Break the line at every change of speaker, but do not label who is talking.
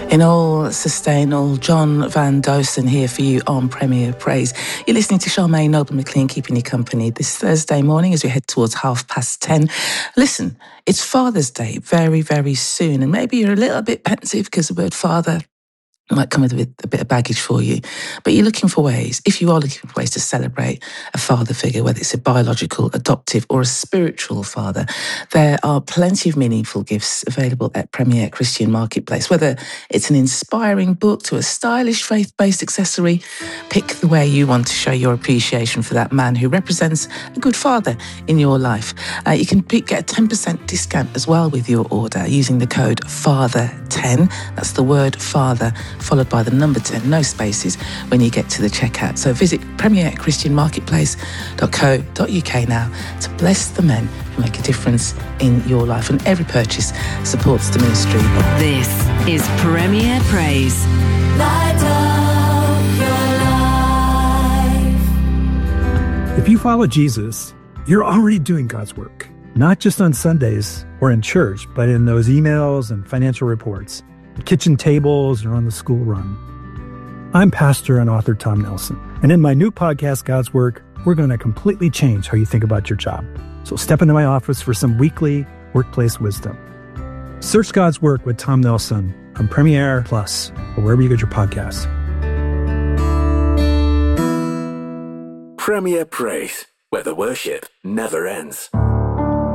In all sustain, all John Van Dosen here for you on Premier Praise. You're listening to Charmaine Noble McLean keeping you company this Thursday morning as we head towards 10:30. Listen, it's Father's Day very, very soon, and maybe you're a little bit pensive because the word father might come with a bit of baggage for you, but you're looking for ways, if you are looking for ways to celebrate a father figure, whether it's a biological, adoptive or a spiritual father, there are plenty of meaningful gifts available at Premier Christian Marketplace. Whether it's an inspiring book to a stylish faith-based accessory, pick the way you want to show your appreciation for that man who represents a good father in your life. You can get a 10% discount as well with your order using the code FATHER10. That's the word father followed by the number 10, no spaces, when you get to the checkout. So visit premierchristianmarketplace.co.uk now to bless the men who make a difference in your life. And every purchase supports the ministry.
This is Premier Praise.
Light up your life.
If you follow Jesus, you're already doing God's work, not just on Sundays or in church, but in those emails and financial reports, kitchen tables, or on the school run. I'm pastor and author Tom Nelson, and in my new podcast, God's Work, we're going to completely change how you think about your job. So step into my office for some weekly workplace wisdom. Search God's Work with Tom Nelson on Premiere Plus or wherever you get your podcasts.
Premier Praise, where the worship never ends.